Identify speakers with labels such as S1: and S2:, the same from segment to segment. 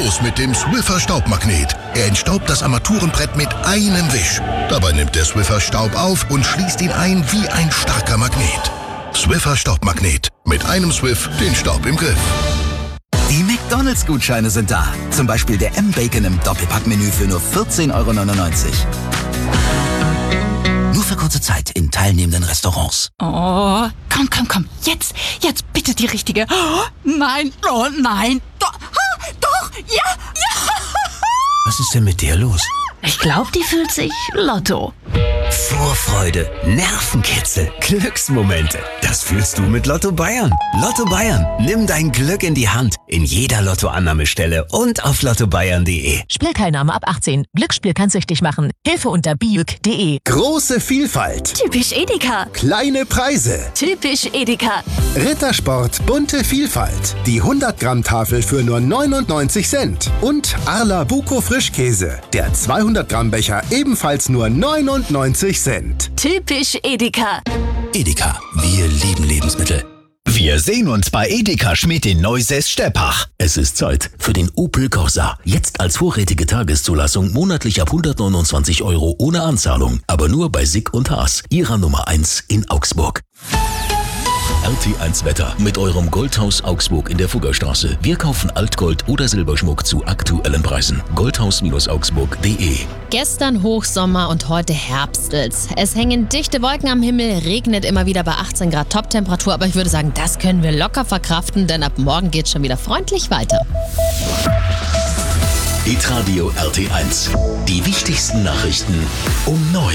S1: Los mit dem Swiffer Staubmagnet. Er entstaubt das Armaturenbrett mit einem Wisch. Dabei nimmt der Swiffer Staub auf und schließt ihn ein wie ein starker Magnet. Swiffer Staubmagnet. Mit einem Swiff den Staub im Griff.
S2: Die McDonalds-Gutscheine sind da. Zum Beispiel der M-Bacon im Doppelpackmenü für nur 14,99 €. Nur für kurze Zeit in teilnehmenden Restaurants.
S3: Oh, komm. Jetzt bitte die richtige. Oh, nein. Doch, ja.
S2: Was ist denn mit dir los?
S3: Ich glaube, die fühlt sich Lotto.
S2: Vorfreude, Nervenkitzel, Glücksmomente. Das fühlst du mit Lotto Bayern. Lotto Bayern. Nimm dein Glück in die Hand. In jeder Lottoannahmestelle und auf lottobayern.de.
S4: Spielteilnahme ab 18. Glücksspiel kann süchtig machen. Hilfe unter biuk.de.
S5: Große Vielfalt.
S3: Typisch Edeka.
S5: Kleine Preise.
S3: Typisch Edeka.
S5: Rittersport bunte Vielfalt. Die 100-Gramm-Tafel für nur 99 Cent. Und Arla Buko Frischkäse. Der 200-Gramm-Becher ebenfalls nur 99 Cent.
S3: Typisch Edeka.
S2: Edeka. Wir lieben Lebensmittel.
S6: Wir sehen uns bei Edeka Schmidt in Neusäß-Steppach.
S7: Es ist Zeit für den Opel Corsa. Jetzt als vorrätige Tageszulassung monatlich ab 129 € ohne Anzahlung. Aber nur bei Sick und Haas, Ihrer Nummer 1 in Augsburg. RT1 Wetter mit eurem Goldhaus Augsburg in der Fuggerstraße. Wir kaufen Altgold oder Silberschmuck zu aktuellen Preisen. Goldhaus-augsburg.de.
S8: Gestern Hochsommer und heute Herbstels. Es hängen dichte Wolken am Himmel, regnet immer wieder bei 18 Grad Toptemperatur, aber ich würde sagen, das können wir locker verkraften, denn ab morgen geht's schon wieder freundlich weiter.
S7: Hitradio RT1. Die wichtigsten Nachrichten um 9.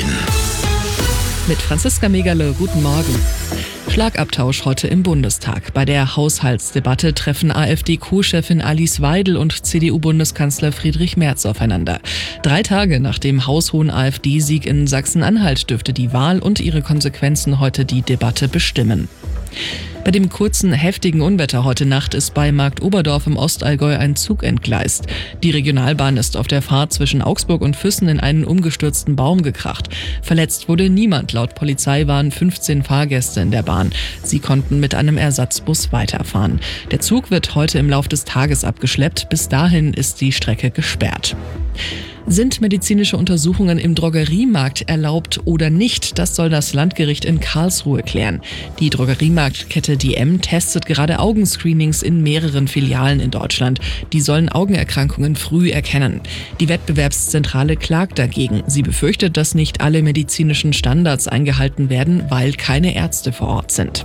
S9: Mit Franziska Megale, guten Morgen. Schlagabtausch heute im Bundestag. Bei der Haushaltsdebatte treffen AfD-Co-Chefin Alice Weidel und CDU-Bundeskanzler Friedrich Merz aufeinander. 3 Tage nach dem haushohen AfD-Sieg in Sachsen-Anhalt dürfte die Wahl und ihre Konsequenzen heute die Debatte bestimmen. Bei dem kurzen, heftigen Unwetter heute Nacht ist bei Marktoberdorf im Ostallgäu ein Zug entgleist. Die Regionalbahn ist auf der Fahrt zwischen Augsburg und Füssen in einen umgestürzten Baum gekracht. Verletzt wurde niemand. Laut Polizei waren 15 Fahrgäste in der Bahn. Sie konnten mit einem Ersatzbus weiterfahren. Der Zug wird heute im Lauf des Tages abgeschleppt. Bis dahin ist die Strecke gesperrt. Sind medizinische Untersuchungen im Drogeriemarkt erlaubt oder nicht? Das soll das Landgericht in Karlsruhe klären. Die Drogeriemarktkette DM testet gerade Augenscreenings in mehreren Filialen in Deutschland. Die sollen Augenerkrankungen früh erkennen. Die Wettbewerbszentrale klagt dagegen. Sie befürchtet, dass nicht alle medizinischen Standards eingehalten werden, weil keine Ärzte vor Ort sind.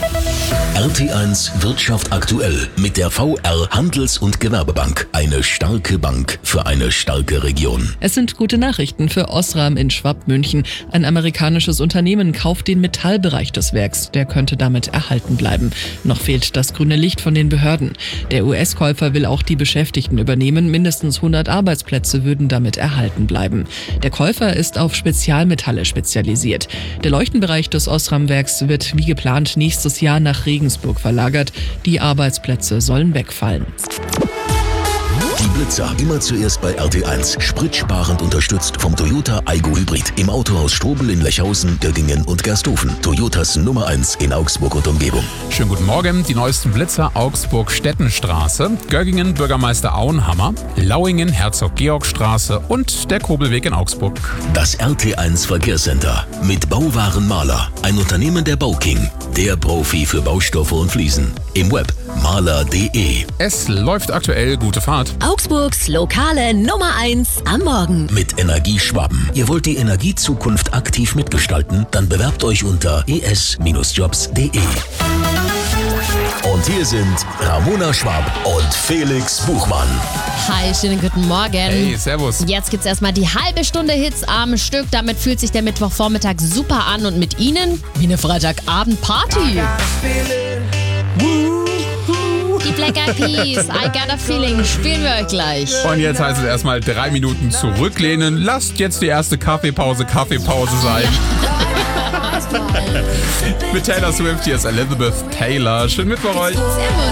S7: RT1 Wirtschaft aktuell mit der VR Handels- und Gewerbebank. Eine starke Bank für eine starke Region.
S9: Es sind gute Nachrichten für Osram in Schwabmünchen. Ein amerikanisches Unternehmen kauft den Metallbereich des Werks. Der könnte damit erhalten bleiben. Noch fehlt das grüne Licht von den Behörden. Der US-Käufer will auch die Beschäftigten übernehmen. Mindestens 100 Arbeitsplätze würden damit erhalten bleiben. Der Käufer ist auf Spezialmetalle spezialisiert. Der Leuchtenbereich des Osram-Werks wird wie geplant nächstes Jahr nach Regensburg verlagert. Die Arbeitsplätze sollen wegfallen.
S7: Die Blitzer immer zuerst bei RT1. Spritsparend unterstützt vom Toyota Aygo Hybrid. Im Autohaus Strobel in Lechhausen, Göggingen und Gersthofen. Toyotas Nummer 1 in Augsburg und Umgebung.
S10: Schönen guten Morgen. Die neuesten Blitzer Augsburg-Stettenstraße, Göggingen Bürgermeister Auenhammer, Lauingen Herzog-Georg-Straße und der Kobelweg in Augsburg.
S7: Das RT1 Verkehrscenter mit Bauwaren Mahler. Ein Unternehmen der Bauking. Der Profi für Baustoffe und Fliesen. Im Web mahler.de.
S10: Es läuft aktuell, gute Fahrt.
S4: Augsburgs lokale Nummer 1 am Morgen.
S7: Mit Energie Schwaben. Ihr wollt die Energiezukunft aktiv mitgestalten? Dann bewerbt euch unter es-jobs.de. Und hier sind Ramona Schwab und Felix Buchmann.
S8: Hi, schönen guten Morgen.
S10: Hey, servus.
S8: Jetzt gibt's erstmal die halbe Stunde Hits am Stück. Damit fühlt sich der Mittwochvormittag super an und mit Ihnen wie eine Freitagabend-Party. Die Black Eyed Peas, I Got a Feeling, spielen wir euch gleich.
S10: Und jetzt heißt es erstmal 3 Minuten zurücklehnen. Lasst jetzt die erste Kaffeepause sein. Mit Taylor Swift, hier ist Elizabeth Taylor. Schönen Mittwoch euch.
S8: Servus.